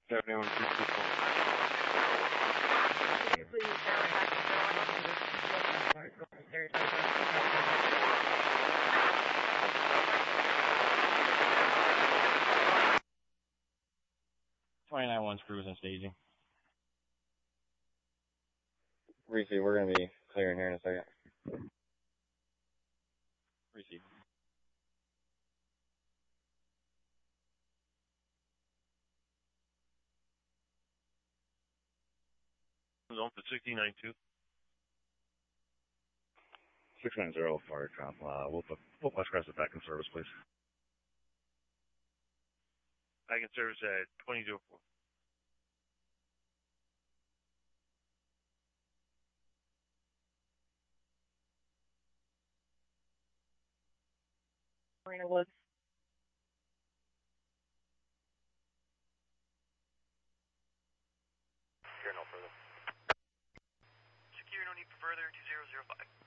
$29-1's cruising staging. Receive, we're going to be clearing here in a second. Receive. Zone for 1692. 690, fire comp. We'll flash crash it back in service, please. Back in service at 2004. Marina Woods. Secure, no further. Secure, no need for further, 2005.